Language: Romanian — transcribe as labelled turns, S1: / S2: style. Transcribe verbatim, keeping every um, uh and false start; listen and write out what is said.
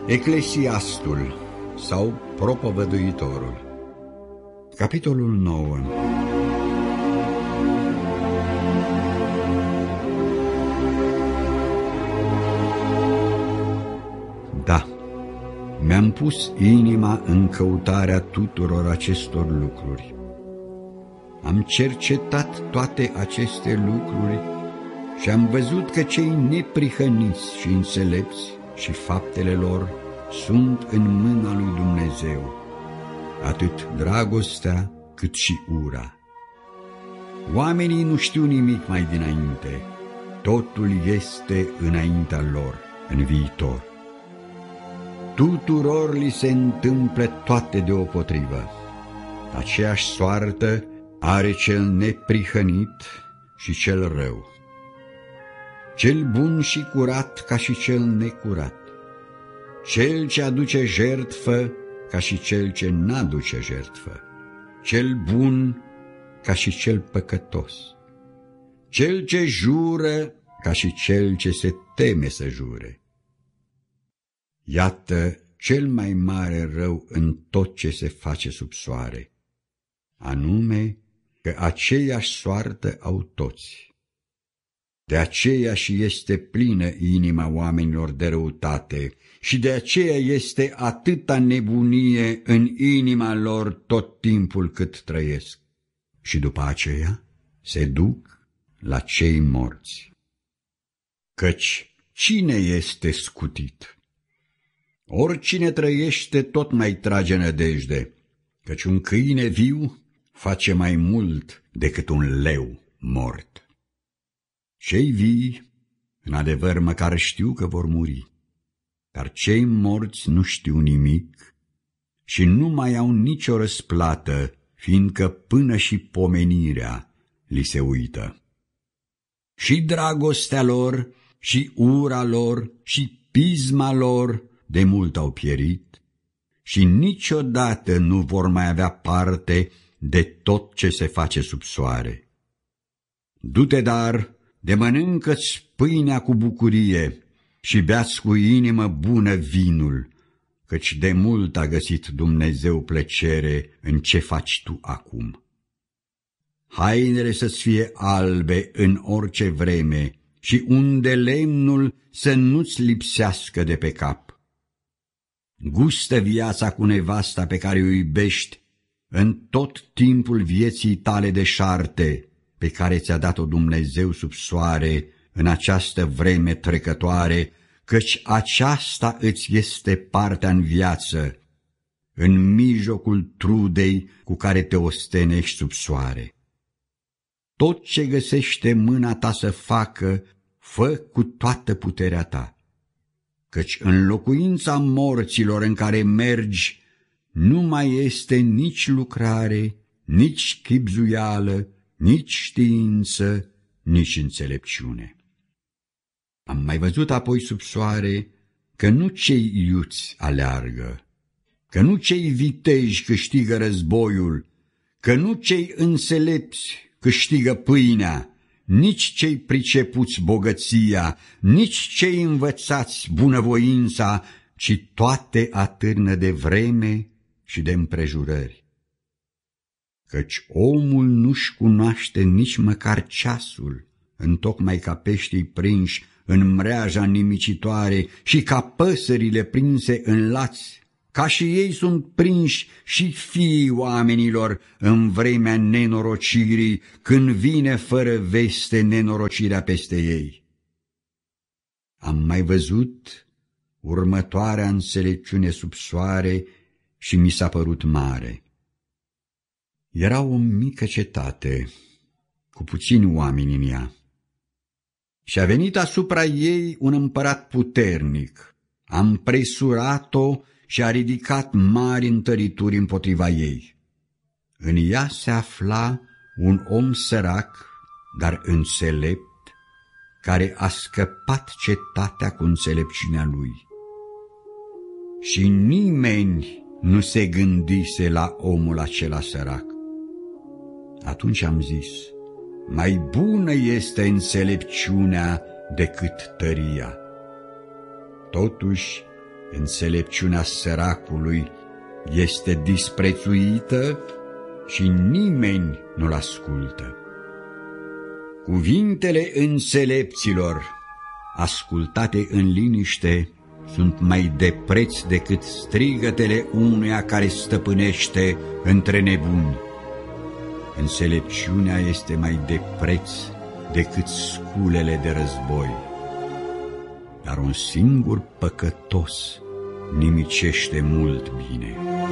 S1: Eclesiastul sau Propovăduitorul. Capitolul nouă. Da, mi-am pus inima în căutarea tuturor acestor lucruri. Am cercetat toate aceste lucruri și am văzut că cei neprihăniți și înțelepți și faptele lor sunt în mâna lui Dumnezeu, atât dragostea cât și ura. Oamenii nu știu nimic mai dinainte, totul este înaintea lor, în viitor. Tuturor li se întâmplă toate deopotrivă. Aceeași soartă are cel neprihănit și cel rău, cel bun și curat ca și cel necurat, cel ce aduce jertfă ca și cel ce n-aduce jertfă, cel bun ca și cel păcătos, cel ce jură ca și cel ce se teme să jure. Iată cel mai mare rău în tot ce se face sub soare, anume că aceeași soartă au toți. De aceea și este plină inima oamenilor de răutate și de aceea este atâta nebunie în inima lor tot timpul cât trăiesc. Și după aceea se duc la cei morți. Căci cine este scutit? Oricine trăiește tot mai trage nădejde, căci un câine viu face mai mult decât un leu mort. Cei vii, în adevăr, măcar știu că vor muri, dar cei morți nu știu nimic și nu mai au nicio răsplată, fiindcă până și pomenirea li se uită. Și dragostea lor, și ura lor, și pisma lor de mult au pierit și niciodată nu vor mai avea parte de tot ce se face sub soare. Du-te, dar, de mănâncă-ți pâinea cu bucurie și bea-ți cu inimă bună vinul, căci de mult a găsit Dumnezeu plăcere în ce faci tu acum. Hainele să-ți fie albe în orice vreme și unde lemnul să nu-ți lipsească de pe cap. Gustă viața cu nevasta pe care o iubești în tot timpul vieții tale deșarte, pe care ți-a dat-o Dumnezeu sub soare în această vreme trecătoare, căci aceasta îți este partea în viață, în mijlocul trudei cu care te ostenești sub soare. Tot ce găsește mâna ta să facă, fă cu toată puterea ta, căci în locuința morților în care mergi nu mai este nici lucrare, nici chibzuială, nici știință, nici înțelepciune. Am mai văzut apoi sub soare că nu cei iuți aleargă, că nu cei viteji câștigă războiul, că nu cei înțelepți câștigă pâinea, nici cei pricepuți bogăția, nici cei învățați bunăvoința, ci toate atârnă de vreme și de împrejurări. Căci omul nu-și cunoaște nici măcar ceasul, întocmai ca peștii prinși în mreaja nimicitoare și ca păsările prinse în lați, ca și ei sunt prinși și fiii oamenilor în vremea nenorocirii, când vine fără veste nenorocirea peste ei. Am mai văzut următoarea înțelepciune sub soare și mi s-a părut mare. Era o mică cetate, cu puțini oameni în ea, și a venit asupra ei un împărat puternic, a împresurat-o și a ridicat mari întărituri împotriva ei. În ea se afla un om sărac, dar înțelept, care a scăpat cetatea cu înțelepciunea lui. Și nimeni nu se gândise la omul acela sărac. Atunci am zis, mai bună este înțelepciunea decât tăria. Totuși, Înțelepciunea săracului este disprețuită și nimeni nu-l ascultă. Cuvintele înțelepților, ascultate în liniște, sunt mai de preț decât strigătele unuia care stăpânește între nebuni. Înțelepciunea este mai de preț decât sculele de război, dar un singur păcătos nimicește mult bine.